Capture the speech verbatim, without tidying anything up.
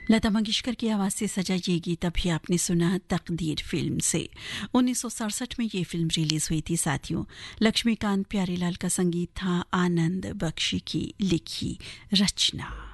लता मंगेशकर की आवाज़ से सजा ये गीत अभी आपने सुना तकदीर फिल्म से। उन्नीस सौ सड़सठ में ये फिल्म रिलीज हुई थी साथियों। लक्ष्मीकांत प्यारेलाल का संगीत था, आनंद बख्शी की लिखी रचना।